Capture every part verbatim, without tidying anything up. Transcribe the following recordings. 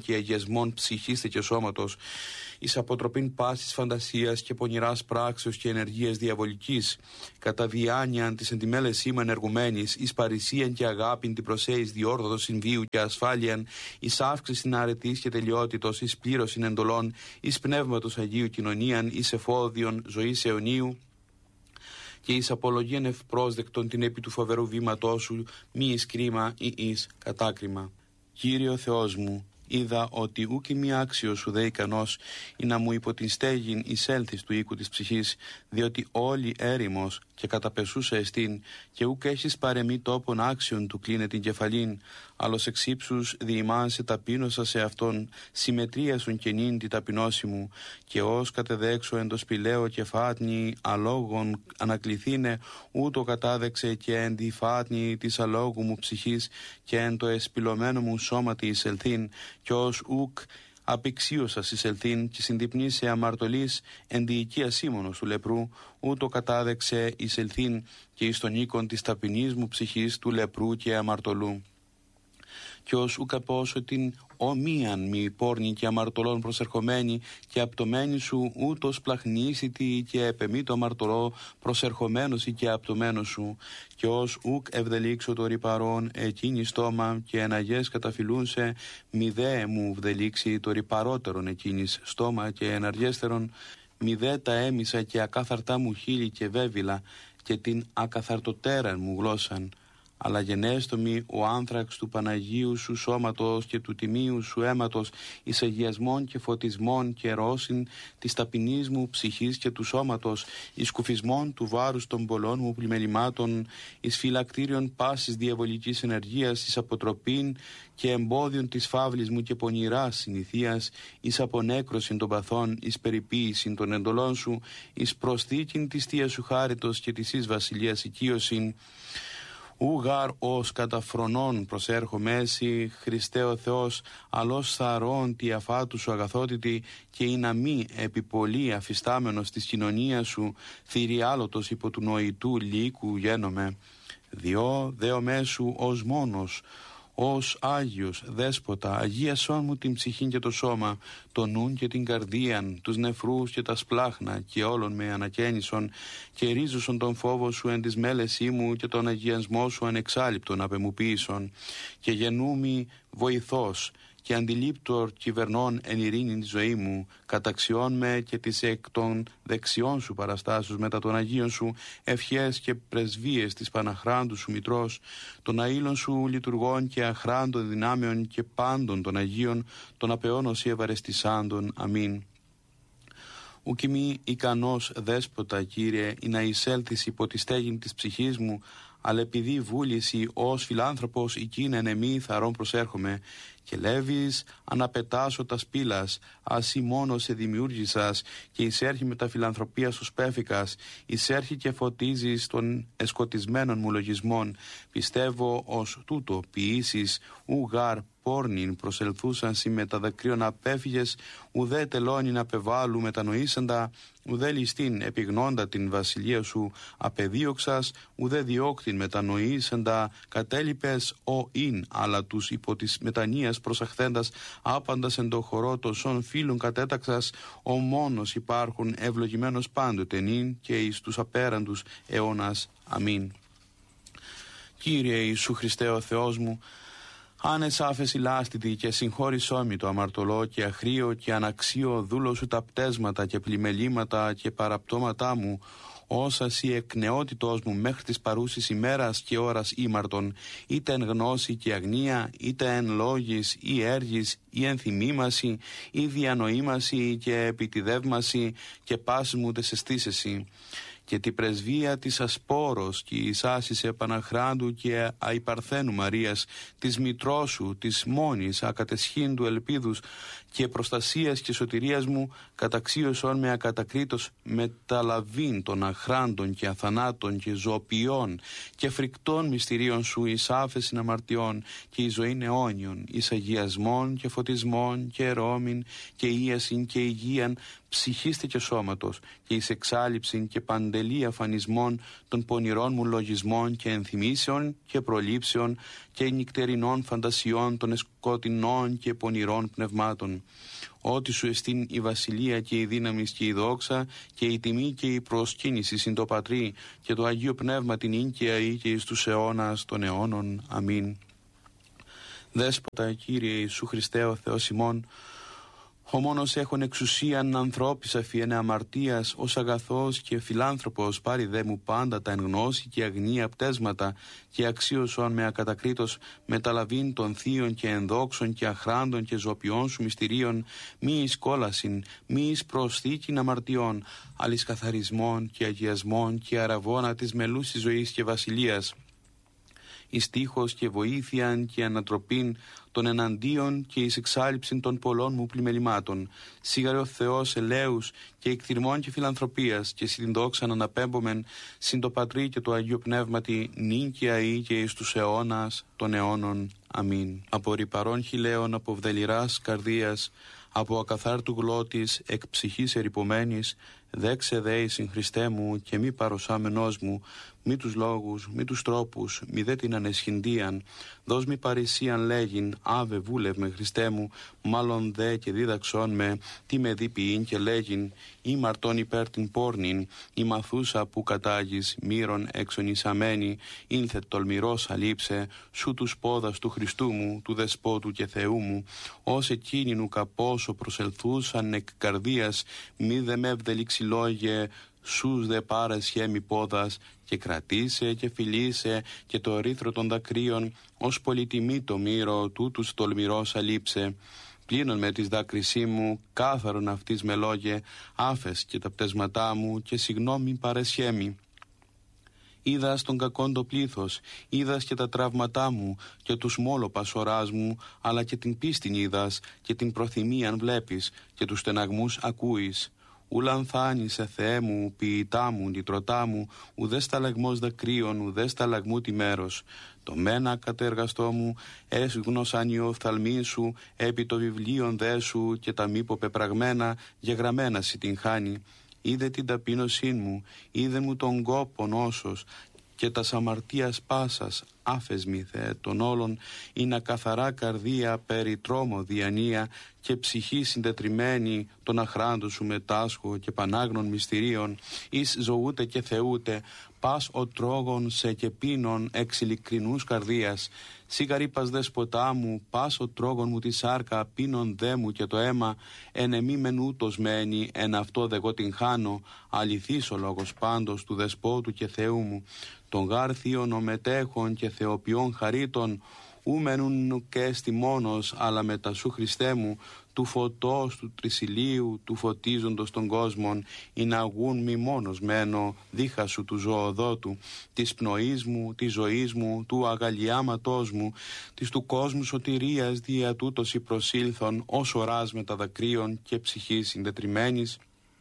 και αγιασμών ψυχής και σώματος, εις αποτροπήν πάσης φαντασίας και πονηράς πράξεως και ενεργείας διαβολικής, κατά διάνοιαν της εντιμέλες σήμα ενεργουμένης, εις παρησίαν και αγάπην την προσέης διόρθωτος συμβίου και ασφάλειαν, εις αύξησιν αρετής και τελειότητος, εις πλήρωσιν εντολών, εις πνεύματος Αγίου κοινωνίαν, εις εφόδιον ζωής αιωνίου, και εις απολογίαν ευπρόσδεκτον την επί του φοβερού βήματός σου, μη εις κρίμα ή εις κατάκριμα. Κύριε Θεός μου, είδα ότι ούκ μη άξιος σου δε ικανός ή να μου υπό την στέγην εισέλθεις του οίκου της ψυχής, διότι όλη έρημος και καταπεσούσα εστίν, και ούκ έχεις παρεμή τόπον άξιον του κλείνε την κεφαλήν, άλλος εξ ύψους διημάν σε ταπείνωσα σε αυτόν, συμμετρία σου καινήν τη ταπεινώση μου, και ως κατεδέξω εν το σπηλαίο και φάτνη αλόγων ανακληθήνε, ούτω κατάδεξε και εν τη φάτνη της αλόγου μου ψυχής και εν το εσπηλωμένο μου σώματι εισελθήν, και ως ούκ απεξίωσας εισελθήν και συνδυπνήσε αμαρτωλής εν τη οικία σύμμωνος του λεπρού, ούτω κατάδεξε εισελθήν και εις τον οίκον της ταπεινής μου ψυχής του λεπρού και αμαρτωλού. Και ως ούκα πόσο την ομοίαν μη πόρνη και αμαρτωλών προσερχομένη και απτωμένη σου, ούτως πλαχνίσιτη και επεμή το αμαρτωλό προσερχομένος και απτωμένος σου. Και ως ούκ ευδελίξω το ρυπαρόν εκείνη στόμα και εναγές καταφυλούνσε, μη δε μου βδελίξει το ρυπαρότερον εκείνης στόμα και εναργέστερον, μη δε τα έμισα και ακάθαρτά μου χείλη και βέβυλα και την ακαθαρτοτέραν μου γλώσσαν. Αλλά γενέστο μη ο άνθραξ του Παναγίου σου σώματος και του τιμίου σου αίματος, εις αγιασμών και φωτισμών και ρώσιν της ταπεινής μου ψυχής και του σώματος, εις κουφισμών του βάρους των πολλών μου πλημελημάτων, εις φυλακτήριον πάσης διαβολικής ενεργείας, εις αποτροπήν και εμπόδιον της φαύλης μου και πονηράς συνηθίας, εις απονέκρωσιν των παθών, εις περιποίησιν των εντολών σου, εις προσθήκην της θείας σου χάριτος και της εις βασιλείας οικείωσιν. Ου γάρ ως καταφρονών προσέρχομαι εσύ, Χριστέ ο Θεός, αλώς θαρών τη αφάτου σου αγαθότητη, και ή να μη επιπολή αφιστάμενος της κοινωνίας σου, θηριάλωτος υπό του νοητού λύκου γένομαι. Διό δέομέ σου ως μόνος, ως Άγιος Δέσποτα, αγίασόν μου την ψυχήν και το σώμα, το νουν και την καρδίαν, τους νεφρούς και τα σπλάχνα, και όλων με ανακαίνισον, και ρίζουσον τον φόβο σου εν της μέλεσή μου και τον αγιασμό σου ανεξάλειπτον απεμουποίησον, και γενούμι βοηθός και αντιλήπτορ κυβερνών εν ειρήνη τη ζωή μου, καταξιών με και τις εκ των δεξιών σου παραστάσεως μετά των Αγίων σου, ευχές και πρεσβείες της Παναχράντου σου Μητρός, των αήλων σου λειτουργών και αχράντων δυνάμεων και πάντων των Αγίων, των απεώνος ευαρεστησάντων. Αμήν. Ουκ μη ικανός Δέσποτα, Κύριε, ή να εισέλθεις υπό τη στέγην της ψυχής μου, αλλά επειδή βούληση ως φιλάνθρωπος εκείνεν εμεί θαρών προσέρχομαι, και λέβεις αναπετάσω τα σπήλας, ασύ μόνο σε δημιούργησας, και εισέρχει με τα φιλανθρωπία σου σπέφικας, εισέρχει και φωτίζεις των εσκοτισμένων μου λογισμών. Πιστεύω ως τούτο ποιήσεις, ου γάρ πόρνην προσελθούσαν σοι με τα δακρύων απέφυγες, ουδέ τελώνην απεβάλλου μετανοήσαντα, ουδέ ληστήν επιγνώντα την βασιλεία σου απεδίωξας, ουδέ διώκτην μετανοήσαντα κατέλειπες ο ειν, αλλά τους υπό της μετανοίας προσαχθέντας άπαντας εν το χορό τοσών φίλων κατέταξας, ο μόνος υπάρχουν ευλογημένος πάντοτε νυν και εις τους απέραντους αιώνας. Αμήν. Κύριε Ιησού Χριστέ ο Θεός μου, άνες άφεση λάστητη και συγχώρησό μη το αμαρτωλό και αχρίο και αναξίο δούλο σου τα πτέσματα και πλημελήματα και παραπτώματά μου, όσα σοι εκ νεότητός μου μέχρι της παρούσης ημέρας και ώρας ήμαρτον, είτε εν γνώση και αγνία, είτε εν λόγης ή έργης ή εν θυμήμαση ή διανοήμαση και επιτιδεύμαση και πάσης μου τες αισθήσεσι. Και τη πρεσβεία της Ασπόρος και η άσης Επαναχράντου και αϊπαρθένου Μαρίας, της μητρός σου, της μόνης ακατεσχύντου ελπίδους και προστασίας και σωτηρίας μου, καταξίωσον με ακατακρίτως μεταλαβήν των αχράντων και αθανάτων και ζωοποιών και φρικτών μυστηρίων σου εις άφεσιν αμαρτιών και εις ζωήν αιώνιον, εις αγιασμών και φωτισμών και ερώμην και ίασιν και υγείαν ψυχίστε και σώματος και εις εξάλληψην και παντε τελή αφανισμών των πονηρών μου λογισμών και ενθυμίσεων και προλήψεων και νυκτερινών φαντασιών των σκοτεινών και πονηρών πνευμάτων. Ότι σου εστίν η βασιλεία και η δύναμη και η δόξα και η τιμή και η προσκύνηση συν το Πατρί και το Αγίο Πνεύμα την ίνκαια ή και εις τους αιώνας των αιώνων. Αμήν. Δέσποτα, Κύριε Ιησού Χριστέ ο Θεός ημών, ο μόνος έχων εξουσίαν ανθρώπης αφιένε αμαρτίας, ως αγαθός και φιλάνθρωπος πάρει δε μου πάντα τα εν γνώση και αγνία πτέσματα και αξίωσον με ακατακρίτως μεταλαβήν των θείων και ενδόξων και αχράντων και ζωπιών σου μυστηρίων, μη εις κόλασιν, μη εις προσθήκην αμαρτιών, αλης καθαρισμών και αγιασμών και αραβώνα της μελούσης ζωής και βασιλείας, εις τείχος και βοήθειαν και ανατροπήν των εναντίον και εις εξάλειψην των πολλών μου πλημελημάτων. Σίγαρε ο Θεός ελέους και εκθυρμών και φιλανθρωπίας και συν την δόξαν αναπέμπομεν συν το Πατρί και το Αγίο Πνεύματι νίκαια ή και εις τους αιώνας των αιώνων. Αμήν. Από ρυπαρών χιλέων, από βδελιράς καρδίας, από ακαθάρτου γλώτης, εκ ψυχής ερυπωμένης, δέξε δέη συν Χριστέ μου και μη παροσάμενός μου, μη τους λόγους, μη τους τρόπους, μη δε την ανεσχυντίαν, δώσ' μη παρησίαν λέγειν, άβε βούλευ με Χριστέ μου, μάλλον δε και δίδαξόν με, τι με δίποιην και λέγειν, ή μαρτών υπέρ την πόρνην, ή μαθούσα που κατάγεις, μύρον εξονισαμένη, ήλθε τολμηρός αλείψε, σου τους πόδας του Χριστού μου, του Δεσπότου και Θεού μου, ως εκείνην ουκα πόσο προσελθούσαν εκ καρδίας, μη δε με ευδελιξιλόγε, σούς δε πάρες χέμι πόδας και κρατήσε και φιλήσε και το ρήθρο των δακρύων ως πολυτιμή το μύρο τούτους τολμηρός αλείψε. Πλύνον με της δάκρυσή μου, κάθαρον αυτής με λόγε, άφες και τα πτέσματά μου και συγγνώμη παρεσχέμι. Είδας τον κακόν το πλήθος, είδας και τα τραύματά μου και τους μόλοπας οράς μου, αλλά και την πίστην είδας και την προθυμίαν βλέπεις και τους στεναγμούς ακούεις. Ούλαν θάνησε Θεέ μου, ποιητά μου, νητρωτά μου, ουδέ σταλαγμός δακρύων, ουδέ σταλαγμού τη μέρος. Το μένα κατεργαστό μου, έσγνωσαν οι οφθαλμοί σου, επί το βιβλίον δε σου και τα μήπο πεπραγμένα, γεγραμμένα σι την χάνει. Είδε την ταπείνωσή μου, είδε μου τον κόπον όσος, και τας αμαρτίας πάσας, άφες μη Θεέ των όλων, είναι καθαρά καρδία περί τρόμο διανία και ψυχή συντετριμένη των αχράντων σου μετάσχω και πανάγνων μυστηρίων, εις ζωούτε και θεούτε, πας ο τρόγων σε και πίνων εξ ειλικρινούς καρδίας. Σιγαρήπας δεσποτά μου, πας ο τρόγων μου τη σάρκα, πίνων δε μου και το αίμα, εν εμή μεν ούτως μένει, εν αυτό δε εγώ την χάνω, αληθής ο λόγος πάντως του Δεσπότου και Θεού μου, των γάρ θείων ομετέχων και θεοποιών χαρίτων, ου μενούν και έστι μόνος, αλλά μετά σου Χριστέ μου, του φωτός του τρισιλίου, του φωτίζοντος των κόσμων, ή να αγούν μη μόνος μένω, δίχα σου του ζωοδότου, της πνοής μου, της ζωής μου, του αγαλιάματός μου, της του κόσμου σωτηρίας, δια τούτος η προσήλθον, ως οράς με τα δακρύων και ψυχής συντετριμένης,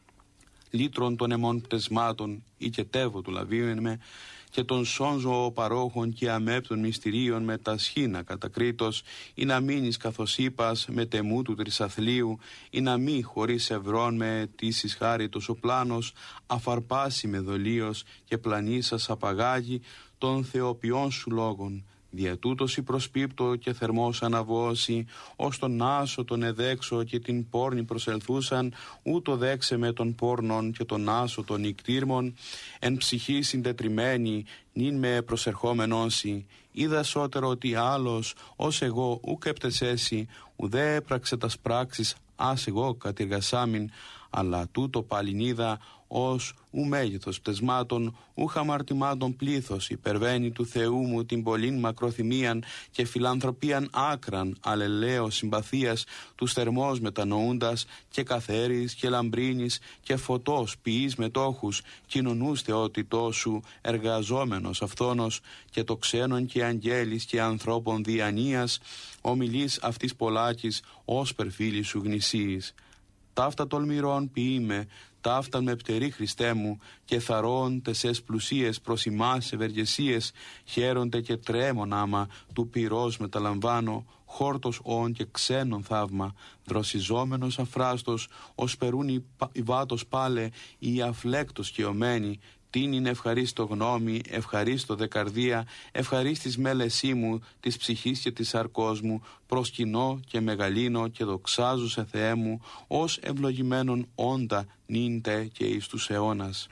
λύτρων των αιμών πτεσμάτων, ή και τεύω του λαβίουν με, και των σώνζω παρόχων και αμέπτων μυστηρίων με τα σχήνα κατακρίτως, ή να μείνεις καθώς είπας με τεμού του τρισαθλίου, ή να μη χωρίς ευρών με τίσης χάριτος ο πλάνος, αφαρπάσει με δολίος και πλανήσας απαγάγει των θεοποιών σου λόγων. Δια τούτος η προσπίπτω και θερμός αναβώσει, ως τον άσο τον εδέξω και την πόρνη προσελθούσαν, ούτω δέξε με τον πόρνον και τον άσο των νικτήρμων, εν ψυχή συντετριμένη, νυν με προσερχόμενόσι. Είδα σώτερο ότι άλλος, ως εγώ, ουκ επτεσέσι, ουδέ έπραξε τας πράξεις, ας εγώ κατηργασάμιν, αλλά τούτο πάλιν είδα, ως ου μέγεθος πτεσμάτων, ου χαμαρτημάτων πλήθος, υπερβαίνει του Θεού μου την πολλήν μακροθυμίαν και φιλανθρωπίαν άκραν, αλλελέω συμπαθίας, τους θερμός μετανοούντας και καθαίρης και λαμπρίνης και φωτός ποιείς μετόχους, κοινωνούς θεότητός σου, εργαζόμενος αυθόνος και το ξένον και αγγέλης και ανθρώπων διανοίας, ομιλής αυτής πολλάκης, ως περφίλης σου γνησίης. Ταύτα τολμηρών ποιείμαι, ταύτα με πτερή Χριστέ μου, και θαρών τεσές πλουσίες προς ημάς ευεργεσίες, χαίρονται και τρέμον άμα, του πυρός μεταλαμβάνω, χόρτος όν και ξένον θαύμα, δροσιζόμενος αφράστος, ως περούν οι βάτος πάλε, οι αφλέκτος καιωμένοι, Την είναι ευχαρίστω γνώμη, ευχαρίστω δε καρδία, ευχαρίστης μέλεσή μου, της ψυχής και της σαρκός μου, προσκυνώ και μεγαλύνω και δοξάζω σε Θεέ μου, ως ευλογημένον όντα νύντε και εις τους αιώνας.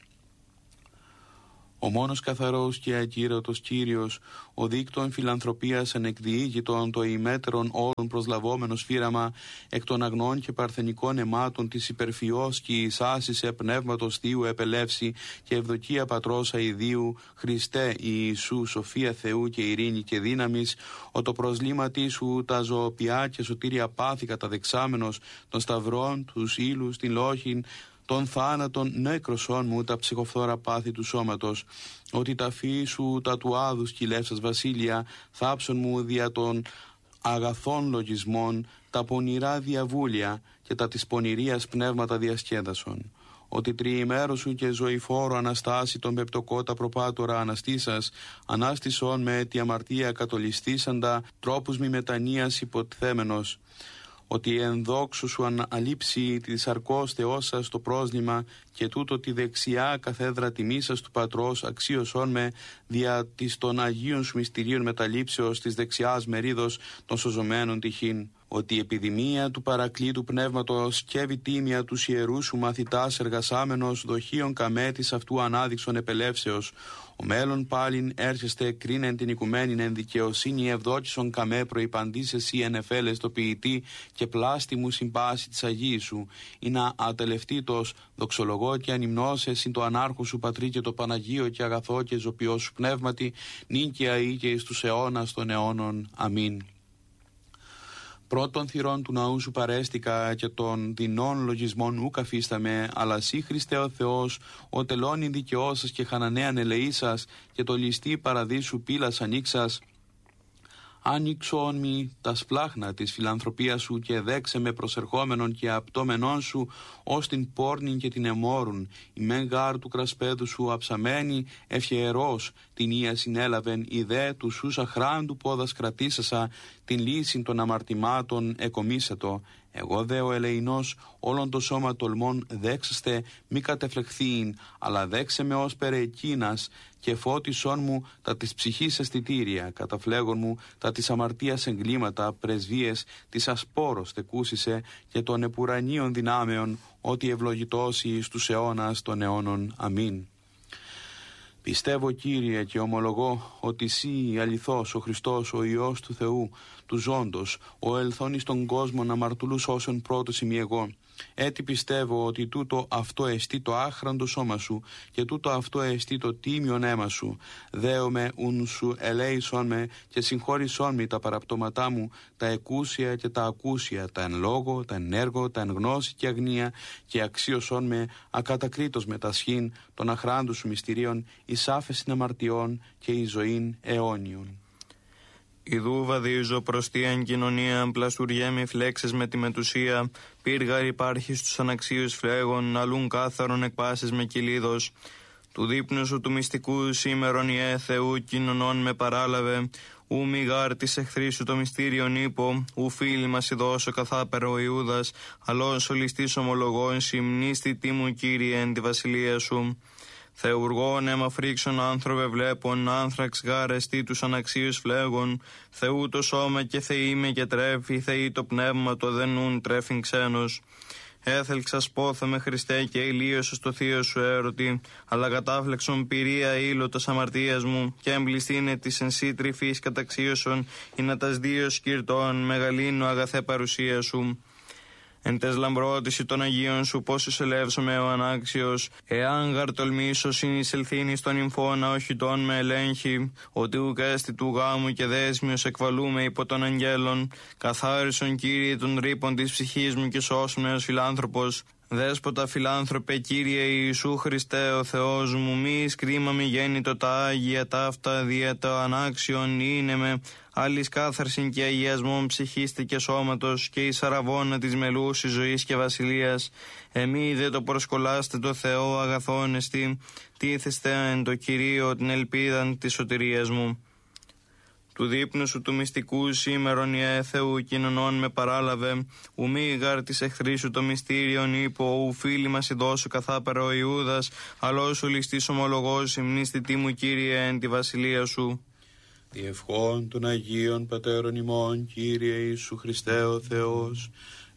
Ο μόνος καθαρός και ακύρωτος Κύριος, ο δίκτων φιλανθρωπίας ανεκδιήγητον το ημέτερον όλων προσλαβόμενος φύραμα, εκ των αγνών και παρθενικών αιμάτων της υπερφυός και εις άσυσε πνεύματος Θείου επελεύση και ευδοκία Πατρός αηδίου, Χριστέ Ιησού, σοφία Θεού και ειρήνη και δύναμης, ο το προσλήματί σου τα ζωοποιά και σωτήρια πάθη καταδεξάμενος των σταυρών, τους ύλους, την λόχην, των θάνατων νέκρωσών μου τα ψυχοφθόρα πάθη του σώματος, ότι τα φύη σου τα του άδους κυλεύσας βασίλεια, θάψον μου δια των αγαθών λογισμών, τα πονηρά διαβούλια και τα της πονηρίας πνεύματα διασκέδασον. Ότι τριημέρο σου και ζωηφόρο αναστάσει τον πεπτοκότα προπάτορα αναστήσας, ανάστησον με τη αμαρτία κατολιστήσαντα, τρόπους μη μετανοίας υποτθέμενος. Ότι εν δόξου σου αναλείψει τη σαρκός Θεός σας το πρόσλημα και τούτο τη δεξιά καθέδρα τιμής σας του Πατρός αξίωσόν με δια της των Αγίων σου μυστηρίων μεταλήψεως της δεξιάς μερίδος των σωζωμένων τυχήν. Ότι η επιδημία του παρακλήτου πνεύματος και βιτίμια του ιερού σου μαθητάς εργασάμενος δοχείων καμέτης αυτού ανάδειξον επελεύσεως. Ο μέλλον πάλιν έρχεστε κρίνεν την οικουμένην εν δικαιοσύνη ευδόκησον καμέ προϋπαντής εσύ εν εφέλες το ποιητή και πλάστη μου συμπάση της Αγίης σου. Είναι ατελευτήτως δοξολογώ και ανυμνώσε συν το ανάρχο σου Πατρί και το Παναγίο και αγαθό και ζωπιό σου πνεύματι νυν και αεί και εις τους αιώνας των αιώνων. Αμήν. Πρώτων θυρών του ναού σου παρέστηκα και των δεινών λογισμών ου καφίσταμε, αλλά σύ Χριστέ ο Θεός, ο τελώνει δικαιώσας και χανανέαν ελεήσας και το ληστή παραδείσου πύλας ανοίξας. Άνοιξον μη τα σπλάχνα της φιλανθρωπίας σου και δέξε με προσερχόμενον και απτώμενον σου ως την πόρνην και την εμόρουν. Η μεν γάρ του κρασπέδου σου αψαμένη ευχερός την ία συνέλαβεν, η δε του σούσα χράντου πόδας κρατήσασα, την λύση των αμαρτημάτων εκομίσατο. Εγώ δε ο ελεηνός όλον το σώμα τολμών δέξαστε μη κατεφλεχθείην, αλλά δέξε με ως περεκίνας και φώτισόν μου τα της ψυχής αισθητήρια, καταφλέγον μου τα της αμαρτίας εγκλήματα, πρεσβείες της ασπόρος τεκούσισε και των επουρανίων δυνάμεων, ότι ευλογητώσει εις τους αιώνας των αιώνων. Αμήν. Πιστεύω Κύριε και ομολογώ ότι Συ αληθώς ο Χριστός ο Υιός του Θεού, του ζώντος, ο ελθόν εις τον κόσμο να μαρτουλούς όσον πρώτος ημί εγώ. Έτσι πιστεύω ότι τούτο αυτό εστί το άχραντο σώμα σου και τούτο αυτό εστί το τίμιον αίμα σου. Δέομαι ουν σου ελέησον με και συγχώρησον με τα παραπτώματά μου, τα εκούσια και τα ακούσια, τα εν λόγω, τα εν έργο, τα εν γνώση και αγνία, και αξίωσον με ακατακρίτως με τα σχήν των αχράντου σου μυστηρίων, εις άφεσιν αμαρτιών και εις ζωήν αιώνιον. Ιδού βαδίζω προς τίαν κοινωνία, πλαστουριέμι φλέξες με τη μετουσία, πύργαρ υπάρχει στους αναξίους φλέγων, αλλούν κάθαρον εκπάσεις με κυλίδος. Του δείπνου σου του μυστικού σήμερον ιέ Θεού κοινωνών με παράλαβε, ου μη γάρ της εχθρής σου το μυστήριον ύπο, ου φίλοι μας ειδώσω καθάπερο ο Ιούδας, αλλός ο ληστής ομολογών, συμνίστη τίμου Κύριε εν τη βασιλεία σου. Θεουργών αίμα φρίξον άνθρωπε βλέπων, άνθραξ γάρεστη τους αναξίους φλέγων, Θεού το σώμα και Θεή με και τρέφει, Θεή το πνεύμα το δενούν τρέφειν ξένος. Έθελξας πόθε με Χριστέ και ηλίωσο στο θείο σου έρωτη, αλλά κατάφλεξον πυρία ήλωτος αμαρτίας μου, και εμπληστήνε της εν σύ τρυφής καταξίωσον, ή να τας δύο σκυρτών μεγαλύνω αγαθέ παρουσία σου. Εν τες λαμπρότηση των Αγίων σου πόσους ελεύσομαι ο ανάξιος, εάν γαρ τολμήσω συνεισελθήνει στον νυμφώνα οχητών με ελέγχει, ότι ουκ έστι του γάμου και δέσμιος εκβαλούμε υπό των αγγέλων, καθάρισον Κύριε των ρήπων της ψυχής μου και σώσουν με ως φιλάνθρωπος. Δέσποτα φιλάνθρωπε Κύριε Ιησού Χριστέ ο Θεός μου, μη σκρίμα μη γέννητο τα Άγια ταύτα δια το ανάξιον είναι με άλλης κάθαρσιν και αγιασμόν ψυχίστη και σώματος και η σαραβώνα της μελούσης ζωής και βασιλείας. Εμεί δε το προσκολάστε το Θεό αγαθόν εστί, τίθεστε εν το Κυρίο την ελπίδαν της σωτηρίας μου. Του δείπνου σου του μυστικού σήμερον Ιε Θεού κοινωνών με παράλαβε, ου μη γάρ της εχθρή σου το μυστήριον ύπο, ου φίλοι μας ειδώσου καθάπερο ο Ιούδας, αλλά σου ληστής ομολογός υμνίστη τι μου Κύριε εν τη βασιλεία σου. Διευχών των Αγίων Πατέρων ημών, Κύριε Ιησού Χριστέ ο Θεός,